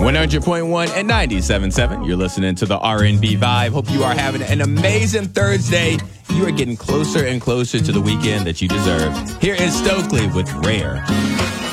100.1 and 97.7. You're listening to the R&B Vibe. Hope you are having an amazing Thursday. You are getting closer and closer to the weekend that you deserve. Here is Stokely with Rare.